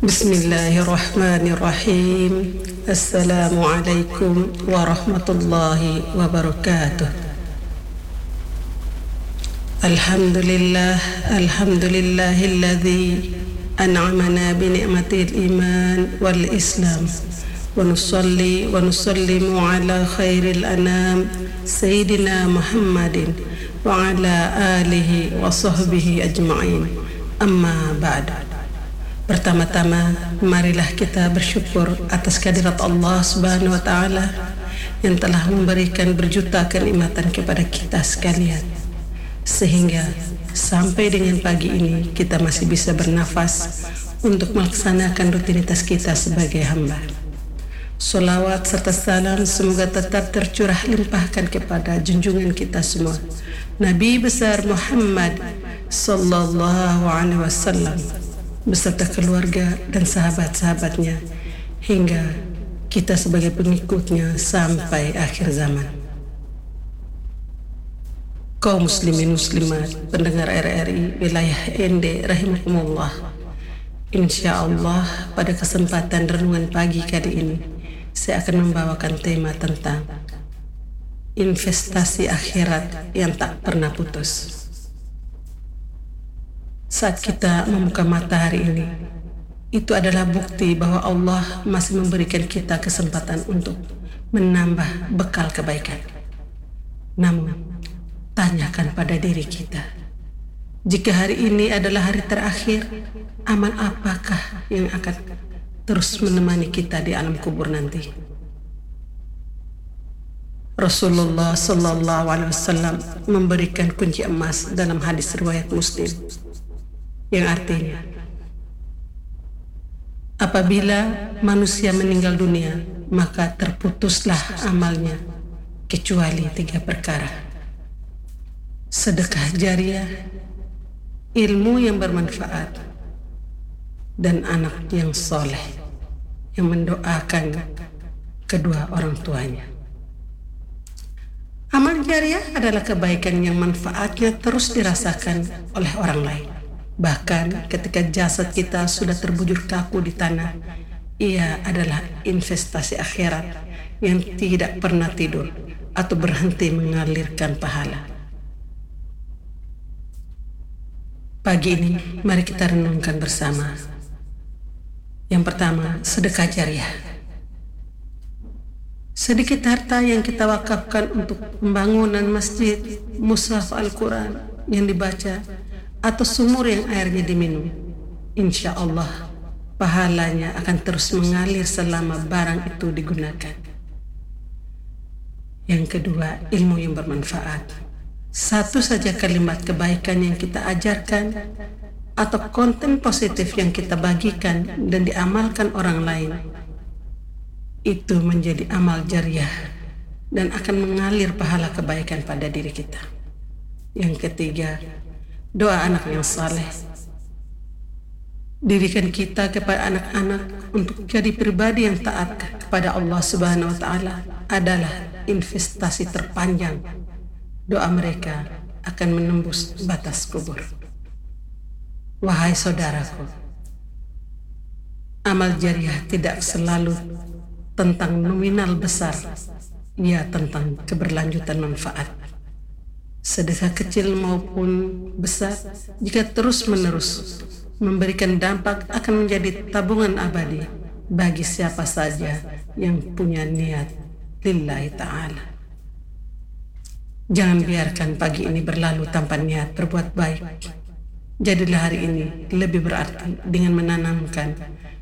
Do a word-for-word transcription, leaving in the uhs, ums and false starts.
Bismillahirrahmanirrahim. Assalamualaikum warahmatullahi wabarakatuh. Alhamdulillah, alhamdulillahilladzi an'amana bi ni'matil iman wal islam. Wa nusalli wa nusallimu ala khairil anam sayyidina Muhammadin wa ala alihi wa sahbihi ajma'in. Amma ba'du. Pertama-tama, marilah kita bersyukur atas kehadirat Allah Subhanahu wa Ta'ala yang telah memberikan berjuta kenikmatan kepada kita sekalian, sehingga sampai dengan pagi ini kita masih bisa bernafas untuk melaksanakan rutinitas kita sebagai hamba. Salawat serta salam semoga tetap tercurah limpahkan kepada junjungan kita semua, Nabi besar Muhammad sallallahu alaihi wasallam, beserta keluarga dan sahabat-sahabatnya, hingga kita sebagai pengikutnya sampai akhir zaman. Kaum muslimin muslimat, pendengar R R I wilayah N D rahimakumullah. Insya Allah pada kesempatan renungan pagi kali ini saya akan membawakan tema tentang investasi akhirat yang tak pernah putus. Saat kita membuka mata hari ini, itu adalah bukti bahwa Allah masih memberikan kita kesempatan untuk menambah bekal kebaikan. Namun, tanyakan pada diri kita, jika hari ini adalah hari terakhir, amal apakah yang akan terus menemani kita di alam kubur nanti? Rasulullah sallallahu alaihi wasallam memberikan kunci emas dalam hadis riwayat Muslim, yang artinya, apabila manusia meninggal dunia, maka terputuslah amalnya kecuali tiga perkara: sedekah jariah, ilmu yang bermanfaat, dan anak yang soleh yang mendoakan kedua orang tuanya. Amal jariah adalah kebaikan yang manfaatnya terus dirasakan oleh orang lain. Bahkan ketika jasad kita sudah terbujur kaku di tanah, ia adalah investasi akhirat yang tidak pernah tidur atau berhenti mengalirkan pahala. Pagi ini mari kita renungkan bersama. Yang pertama, sedekah jariah. Sedikit harta yang kita wakafkan untuk pembangunan masjid, mushaf Al-Quran yang dibaca, atau sumur yang airnya diminum, insya Allah pahalanya akan terus mengalir selama barang itu digunakan. Yang kedua, ilmu yang bermanfaat. Satu saja kalimat kebaikan yang kita ajarkan atau konten positif yang kita bagikan dan diamalkan orang lain, itu menjadi amal jariah dan akan mengalir pahala kebaikan pada diri kita. Yang ketiga, doa anak yang saleh. Didikan kita kepada anak-anak untuk jadi pribadi yang taat kepada Allah Subhanahu wa Ta'ala adalah investasi terpanjang. Doa mereka akan menembus batas kubur. Wahai saudaraku, amal jariah tidak selalu tentang nominal besar, ia tentang keberlanjutan manfaat. Sedekah kecil maupun besar, jika terus-menerus memberikan dampak, akan menjadi tabungan abadi bagi siapa saja yang punya niat lillahi ta'ala. Jangan biarkan pagi ini berlalu tanpa niat berbuat baik. Jadilah hari ini lebih berarti dengan menanamkan